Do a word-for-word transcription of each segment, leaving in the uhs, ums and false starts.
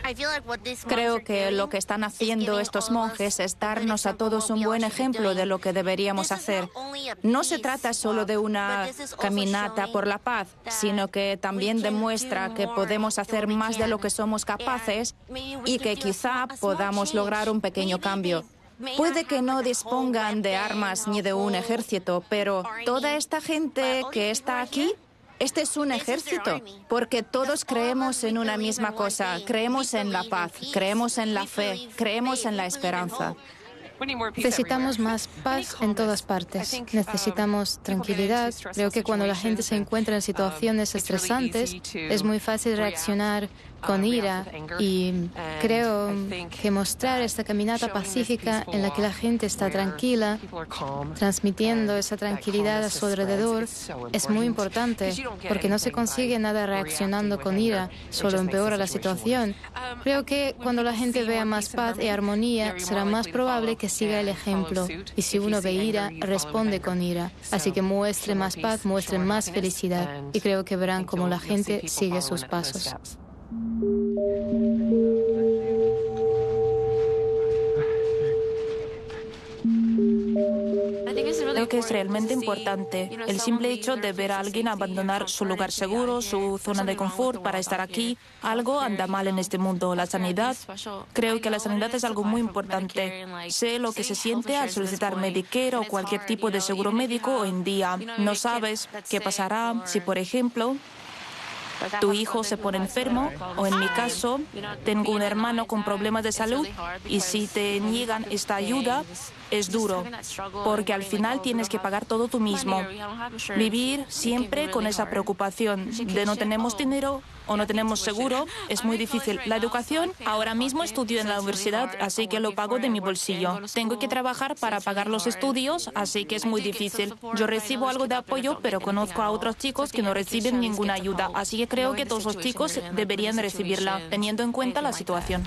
Creo que lo que están haciendo estos monjes es darnos a todos un buen ejemplo de lo que deberíamos hacer. No se trata solo de una caminata por la paz, sino que también demuestra que podemos hacer más de lo que somos capaces y que quizá podamos lograr un pequeño cambio. Puede que no dispongan de armas ni de un ejército, pero toda esta gente que está aquí, este es un ejército, porque todos creemos en una misma cosa, creemos en la paz, creemos en la fe, creemos en la esperanza. Necesitamos más paz en todas partes. Necesitamos tranquilidad. Creo que cuando la gente se encuentra en situaciones estresantes, es muy fácil reaccionar con ira, y creo que mostrar esta caminata pacífica en la que la gente está tranquila, transmitiendo esa tranquilidad a su alrededor, es muy importante, porque no se consigue nada reaccionando con ira, solo empeora la situación. Creo que cuando la gente vea más paz y armonía, será más probable que siga el ejemplo, y si uno ve ira, responde con ira. Así que muestre más paz, muestre más felicidad, y creo que verán cómo la gente sigue sus pasos. Creo que es realmente importante el simple hecho de ver a alguien abandonar su lugar seguro, su zona de confort para estar aquí. Algo anda mal en este mundo. La sanidad, creo que la sanidad es algo muy importante. Sé lo que se siente al solicitar Medicare o cualquier tipo de seguro médico hoy en día. No sabes qué pasará si, por ejemplo, tu hijo se pone enfermo, o en mi caso, tengo un hermano con problemas de salud, y si te niegan esta ayuda, es duro, porque al final tienes que pagar todo tú mismo. Vivir siempre con esa preocupación de no tenemos dinero o no tenemos seguro es muy difícil. La educación, ahora mismo estudio en la universidad, así que lo pago de mi bolsillo. Tengo que trabajar para pagar los estudios, así que es muy difícil. Yo recibo algo de apoyo, pero conozco a otros chicos que no reciben ninguna ayuda, así que creo que todos los chicos deberían recibirla, teniendo en cuenta la situación.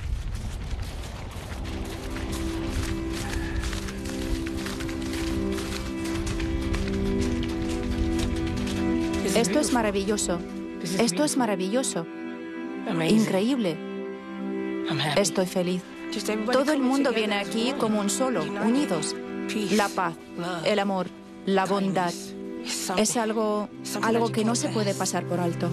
Esto es maravilloso. Esto es maravilloso. Increíble. Estoy feliz. Todo el mundo viene aquí como un solo, unidos. La paz, el amor, la bondad. Es algo, algo que no se puede pasar por alto.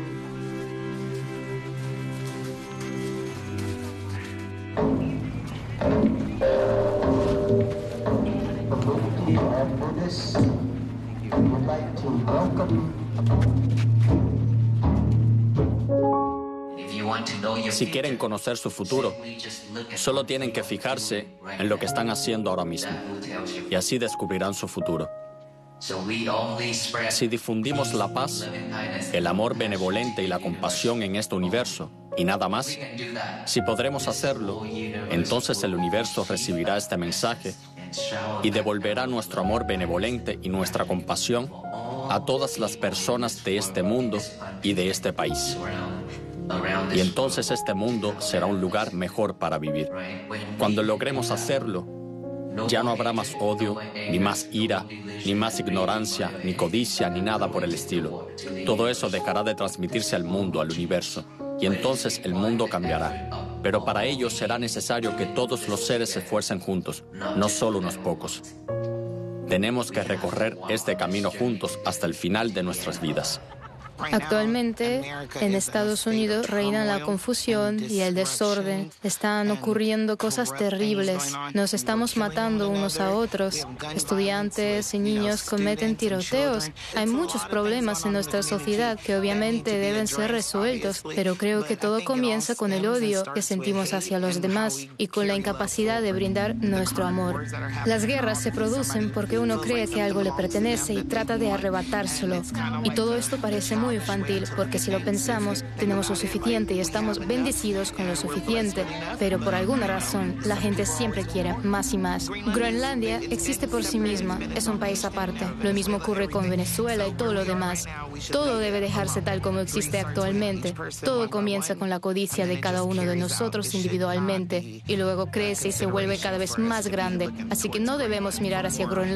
Si quieren conocer su futuro, solo tienen que fijarse en lo que están haciendo ahora mismo, y así descubrirán su futuro. Si difundimos la paz, el amor benevolente y la compasión en este universo, y nada más, si podremos hacerlo, entonces el universo recibirá este mensaje y devolverá nuestro amor benevolente y nuestra compasión a todas las personas de este mundo y de este país. Y entonces este mundo será un lugar mejor para vivir. Cuando logremos hacerlo, ya no habrá más odio, ni más ira, ni más ignorancia, ni codicia, ni nada por el estilo. Todo eso dejará de transmitirse al mundo, al universo, y entonces el mundo cambiará. Pero para ello será necesario que todos los seres se esfuercen juntos, no solo unos pocos. Tenemos que recorrer este camino juntos hasta el final de nuestras vidas. Actualmente, en Estados Unidos reina la confusión y el desorden. Están ocurriendo cosas terribles. Nos estamos matando unos a otros. Estudiantes y niños cometen tiroteos. Hay muchos problemas en nuestra sociedad que obviamente deben ser resueltos, pero creo que todo comienza con el odio que sentimos hacia los demás y con la incapacidad de brindar nuestro amor. Las guerras se producen porque uno cree que algo le pertenece y trata de arrebatárselo. Y todo esto parece muy infantil, porque si lo pensamos, tenemos lo suficiente y estamos bendecidos con lo suficiente, pero por alguna razón la gente siempre quiere más y más. Groenlandia existe por sí misma, es un país aparte. Lo mismo ocurre con Venezuela y todo lo demás. Todo debe dejarse tal como existe actualmente. Todo comienza con la codicia de cada uno de nosotros individualmente y luego crece y se vuelve cada vez más grande. Así que no debemos mirar hacia Groenlandia